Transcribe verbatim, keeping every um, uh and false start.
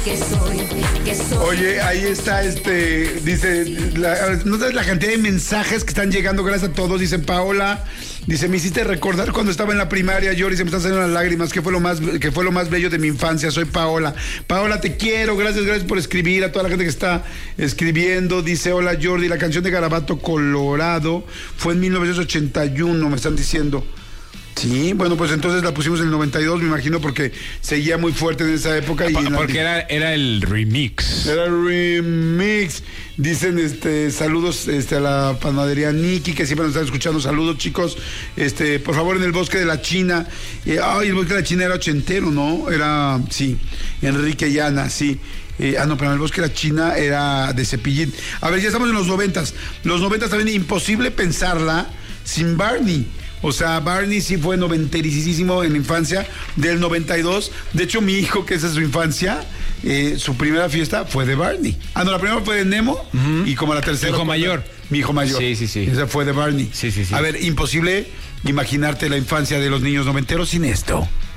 Que soy, que soy. Oye, ahí está este, dice, la, no sabes la cantidad de mensajes que están llegando, gracias a todos, dice Paola, dice, me hiciste recordar cuando estaba en la primaria, Yori, se me están saliendo las lágrimas, que fue lo más, que fue lo más bello de mi infancia, soy Paola. Paola, te quiero, gracias, gracias por escribir, a toda la gente que está escribiendo, dice, hola Jordi, la canción de Garabato Colorado fue en mil novecientos ochenta y uno, me están diciendo. Sí, bueno, pues entonces la pusimos en el noventa y dos, me imagino, porque seguía muy fuerte en esa época. Y porque la... era, era el remix. Era el remix. Dicen, este, saludos este, a la panadería Niki, que siempre nos están escuchando. Saludos, chicos. Este, por favor, en el Bosque de la China. Eh, ay, el Bosque de la China era ochentero, ¿no? Era, sí, Enrique Llana, sí. Eh, ah, no, pero en el Bosque de la China era de Cepillín. A ver, ya estamos en los noventas. Los noventas también, imposible pensarla sin Barney. O sea, Barney sí fue noventerísimo en la infancia, del noventa y dos. De hecho, mi hijo, que esa es su infancia, eh, su primera fiesta fue de Barney. Ah, no, la primera fue de Nemo, uh-huh. Y como la tercera... Mi hijo mayor. Mi hijo mayor. Sí, sí, sí. Esa fue de Barney. Sí, sí, sí. A ver, imposible imaginarte la infancia de los niños noventeros sin esto.